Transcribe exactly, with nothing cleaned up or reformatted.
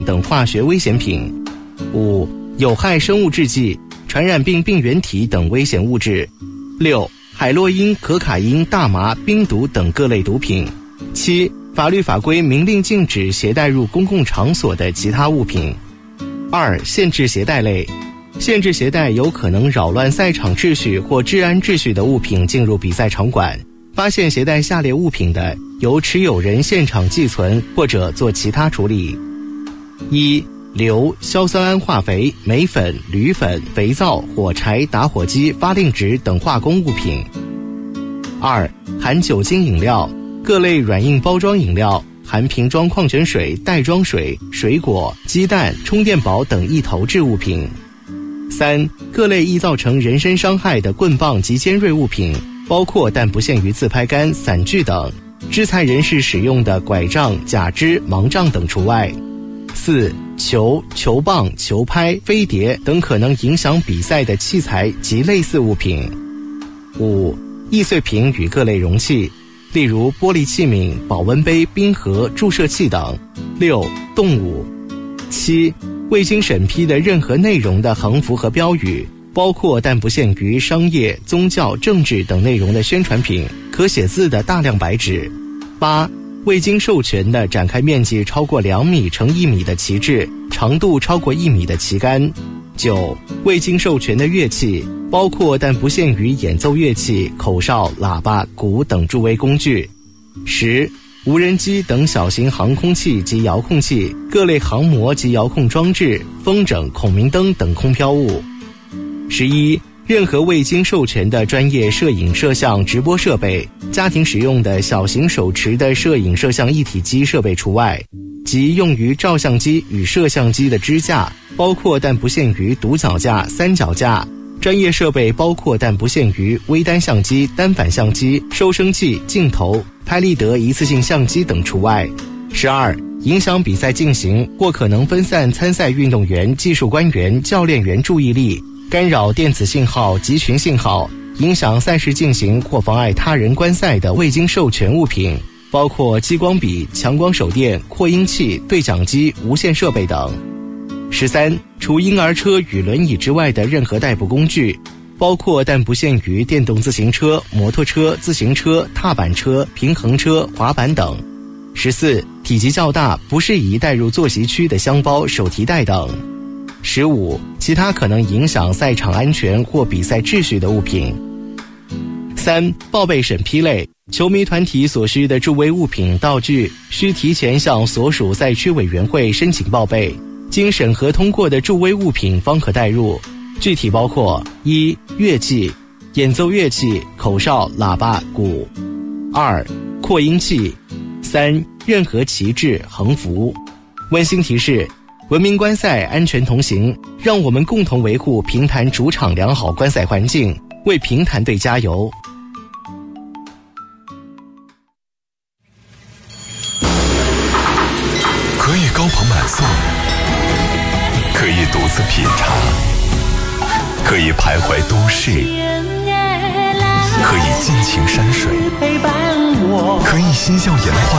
等化学危险品。五、有害生物制剂、传染病病原体等危险物质。六、海洛因、可卡因、大麻、冰毒等各类毒品。七、法律法规明令禁止携带入公共场所的其他物品。二、限制携带类，限制携带有可能扰乱赛场秩序或治安秩序的物品进入比赛场馆。发现携带下列物品的，由持有人现场寄存或者做其他处理。一、硫、硝酸铵化肥、镁粉、铝粉、肥皂、火柴、打火机、发令纸等化工物品。二、含酒精饮料，各类软硬包装饮料，含瓶装矿泉水、袋装水、水果、鸡蛋、充电宝等易投掷物品。三、各类易造成人身伤害的棍棒及尖锐物品，包括但不限于自拍杆、伞具等，制裁人士使用的拐杖、假肢、盲杖等除外。四、球、球棒、球拍、飞碟等可能影响比赛的器材及类似物品。五、易碎品与各类容器，例如玻璃器皿、保温杯、冰盒、注射器等。六、动物。七、未经审批的任何内容的横幅和标语，包括但不限于商业、宗教、政治等内容的宣传品，可写字的大量白纸。八、未经授权的展开面积超过两米乘一米的旗帜，长度超过一米的旗杆。九、未经授权的乐器，包括但不限于演奏乐器、口哨、喇叭、鼓等助威工具。十、无人机等小型航空器及遥控器，各类航模及遥控装置、风筝、孔明灯等空飘物。十一、任何未经授权的专业摄影摄像直播设备，家庭使用的小型手持的摄影摄像一体机设备除外，及用于照相机与摄像机的支架，包括但不限于独脚架、三脚架。专业设备包括但不限于微单相机、单反相机、收声器、镜头、拍立得一次性相机等除外。十二、影响比赛进行或可能分散参赛运动员、技术官员、教练员注意力，干扰电子信号、集群信号，影响赛事进行或妨碍他人观赛的未经授权物品，包括激光笔、强光手电、扩音器、对讲机、无线设备等。十三、除婴儿车与轮椅之外的任何代步工具，包括但不限于电动自行车、摩托车、自行车、踏板车、平衡车、滑板等。十四、体积较大，不适宜带入坐席区的箱包、手提袋等。十五、其他可能影响赛场安全或比赛秩序的物品。三、报备审批类，球迷团体所需的助威物品、道具，需提前向所属赛区委员会申请报备，经审核通过的助威物品方可带入，具体包括：一、乐器，演奏乐器，口哨、喇叭、鼓；二、扩音器；三、任何旗帜、横幅。温馨提示：文明观赛，安全同行，让我们共同维护平潭主场良好观赛环境，为平潭队加油。 可以高朋满送，可以独自品茶，可以徘徊都市，可以尽情山水，可以嬉笑颜欢。